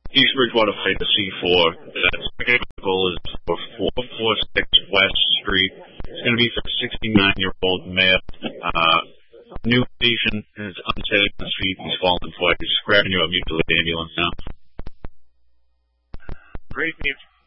East Bridgewater Fight, the C4. That second vehicle is for 446 West Street. It's going to be for a 69-year-old male. New patient is unsteady on the street. He's fallen twice. Grabbing you up to the ambulance now. Great news.